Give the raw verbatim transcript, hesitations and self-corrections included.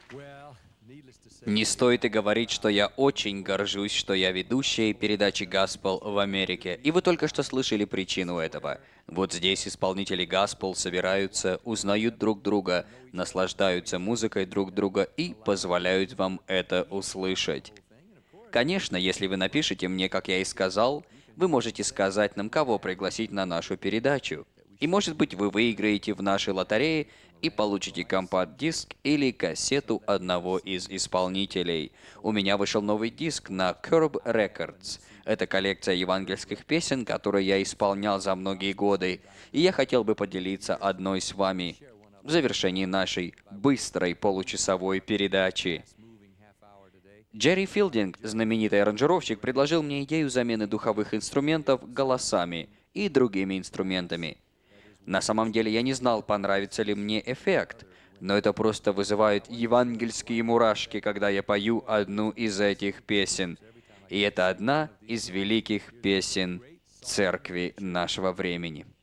Не стоит и говорить, что я очень горжусь, что я ведущий передачи Gospel в Америке. И вы только что слышали причину этого. Вот здесь исполнители Gospel собираются, узнают друг друга, наслаждаются музыкой друг друга и позволяют вам это услышать. Конечно, если вы напишите мне, как я и сказал, вы можете сказать нам, кого пригласить на нашу передачу. И может быть вы выиграете в нашей лотерее и получите компакт-диск или кассету одного из исполнителей. У меня вышел новый диск на Curb Records. Это коллекция евангельских песен, которые я исполнял за многие годы. И я хотел бы поделиться одной с вами в завершении нашей быстрой получасовой передачи. Джерри Филдинг, знаменитый аранжировщик, предложил мне идею замены духовых инструментов голосами и другими инструментами. На самом деле я не знал, понравится ли мне эффект, но это просто вызывает евангельские мурашки, когда я пою одну из этих песен. И это одна из великих песен церкви нашего времени.